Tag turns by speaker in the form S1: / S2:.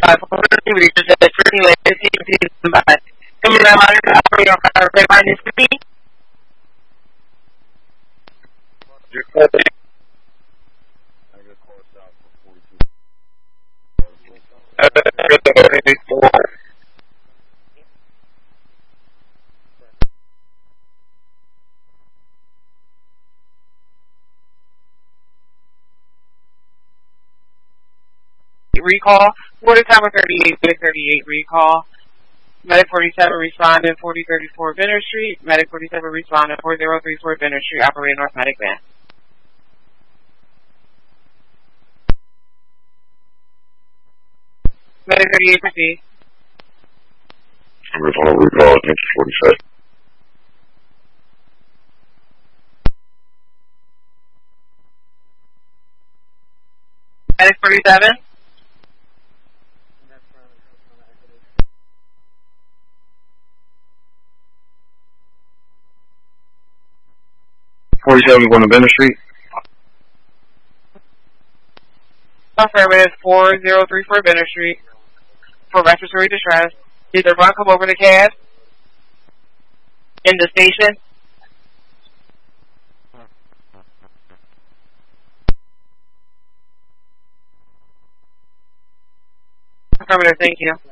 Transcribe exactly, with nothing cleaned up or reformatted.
S1: by forty research at the Trinity Lake fifteen season by Community Monitor operator on Red Minus three. Recall, Florida Tower thirty-eight, Medic thirty-eight recall, Medic forty-seven responded forty thirty-four Benner Street, Medic forty-seven responded four zero three four Benner Street, operating North Medic van. Medic thirty-eight proceed.
S2: Arizona recall, attention forty-seven.
S1: Medic forty-seven.
S2: forty-seven going to Benner Street.
S1: Affirmative four zero three four Benner Street. For respiratory distress. Did the run come over the cab? In the station? Affirmative, thank you.